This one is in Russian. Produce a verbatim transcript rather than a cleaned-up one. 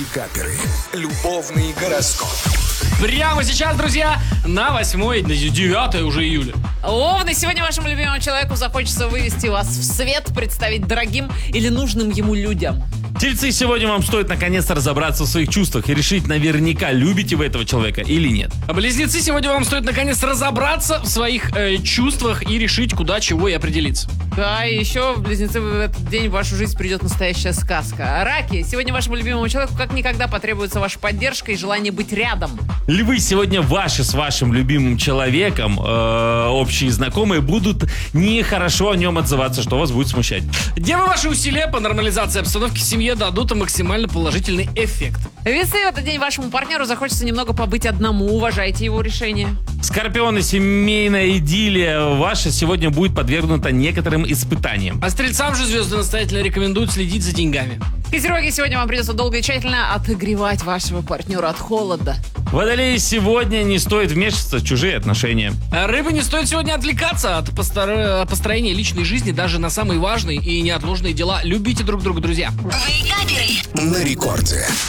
Каперы. Любовный гороскоп. Прямо сейчас, друзья, на восьмое, девятое уже июля. Овны, сегодня вашему любимому человеку захочется вывести вас в свет, представить дорогим или нужным ему людям. Тельцы, сегодня вам стоит наконец-то разобраться в своих чувствах и решить наверняка, любите вы этого человека или нет. А близнецы, сегодня вам стоит наконец разобраться в своих э, чувствах и решить, куда, чего и определиться. Да, и еще, близнецы, в этот день в вашу жизнь придет настоящая сказка. Раки, сегодня вашему любимому человеку как никогда потребуется ваша поддержка и желание быть рядом. Львы, сегодня ваши с вашим любимым человеком э, общие знакомые будут нехорошо о нем отзываться, что вас будет смущать. Девы, ваши усилия по нормализации обстановки в семье дадут максимально положительный эффект. Весы, в этот день вашему партнеру захочется немного побыть одному, уважайте его решение. Скорпионы, семейная идиллия ваша сегодня будет подвергнута некоторым испытаниям. А стрельцам же звезды настоятельно рекомендуют следить за деньгами. Козероги, сегодня вам придется долго и тщательно отогревать вашего партнера от холода. Водолеи, сегодня не стоит вмешиваться в чужие отношения. А рыбы, не стоит сегодня отвлекаться от постро... построения личной жизни даже на самые важные и неотложные дела. Любите друг друга, друзья. На рекорде.